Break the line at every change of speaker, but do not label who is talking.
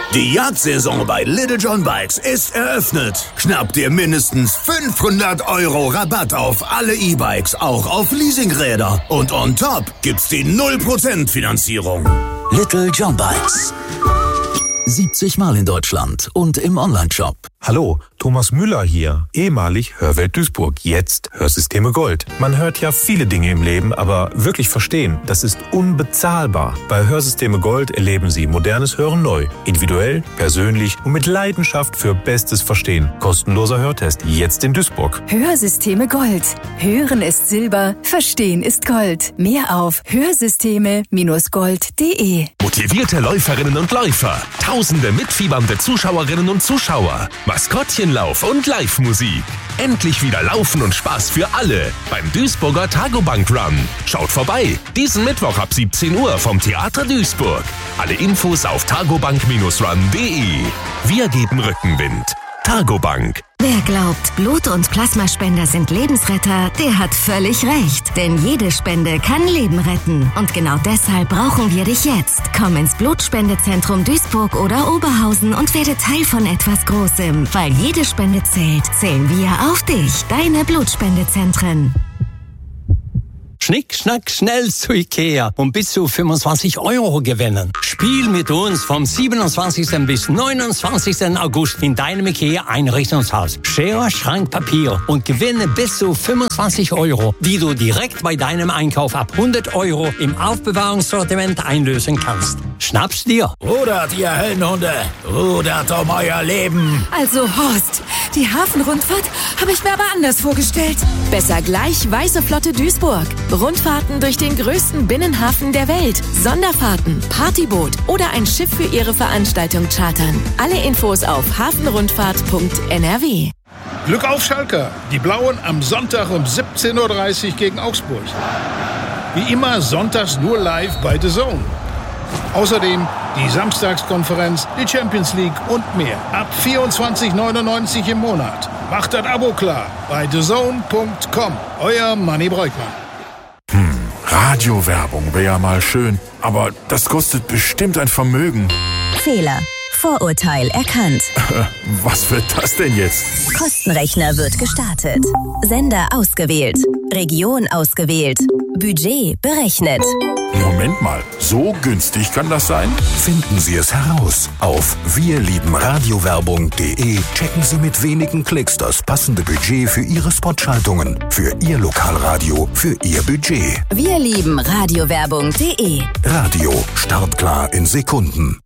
Die Jagdsaison bei Little John Bikes ist eröffnet. Schnapp dir mindestens 500 € Rabatt auf alle E-Bikes, auch auf Leasingräder. Und on top gibt's die 0% Finanzierung. Little John Bikes. 70 Mal in Deutschland und im Onlineshop.
Hallo, Thomas Müller hier, ehemalig Hörwelt Duisburg, jetzt Hörsysteme Gold. Man hört ja viele Dinge im Leben, aber wirklich verstehen, das ist unbezahlbar. Bei Hörsysteme Gold erleben Sie modernes Hören neu, individuell, persönlich und mit Leidenschaft für bestes Verstehen. Kostenloser Hörtest, jetzt in Duisburg.
Hörsysteme Gold. Hören ist Silber, Verstehen ist Gold. Mehr auf hörsysteme-gold.de.
Motivierte Läuferinnen und Läufer, tausende mitfiebernde Zuschauerinnen und Zuschauer, Maskottchenlauf und Live-Musik. Endlich wieder Laufen und Spaß für alle beim Duisburger Targobank Run. Schaut vorbei, diesen Mittwoch ab 17 Uhr vom Theater Duisburg. Alle Infos auf targobank-run.de. Wir geben Rückenwind. Targobank.
Wer glaubt, Blut- und Plasmaspender sind Lebensretter, der hat völlig recht. Denn jede Spende kann Leben retten. Und genau deshalb brauchen wir dich jetzt. Komm ins Blutspendezentrum Duisburg oder Oberhausen und werde Teil von etwas Großem. Weil jede Spende zählt, zählen wir auf dich. Deine Blutspendezentren.
Schnick, schnack, schnell zu Ikea und bis zu 25 € gewinnen. Spiel mit uns vom 27. bis 29. August in deinem Ikea-Einrichtungshaus. Schere, Schrank, Papier und gewinne bis zu 25 €, die du direkt bei deinem Einkauf ab 100 € im Aufbewahrungssortiment einlösen kannst. Schnapp's dir.
Rudert, ihr Höllenhunde. Rudert um euer Leben.
Also Horst, die Hafenrundfahrt habe ich mir aber anders vorgestellt. Besser gleich Weiße Flotte Duisburg. Rundfahrten durch den größten Binnenhafen der Welt, Sonderfahrten, Partyboot oder ein Schiff für Ihre Veranstaltung chartern. Alle Infos auf hafenrundfahrt.nrw.
Glück auf Schalker, die Blauen am Sonntag um 17:30 Uhr gegen Augsburg. Wie immer sonntags nur live bei The Zone. Außerdem die Samstagskonferenz, die Champions League und mehr. Ab 24,99 € im Monat. Macht das Abo klar bei thezone.com. Euer Manni Breukmann.
Radiowerbung wäre ja mal schön, aber das kostet bestimmt ein Vermögen.
Fehler. Vorurteil erkannt.
Was wird das denn jetzt?
Kostenrechner wird gestartet. Sender ausgewählt. Region ausgewählt. Budget berechnet.
Moment mal, so günstig kann das sein?
Finden Sie es heraus. Auf wirliebenradiowerbung.de checken Sie mit wenigen Klicks das passende Budget für Ihre Spotschaltungen, für Ihr Lokalradio, für Ihr Budget.
Wir lieben Radiowerbung.de.
Radio, startklar in Sekunden.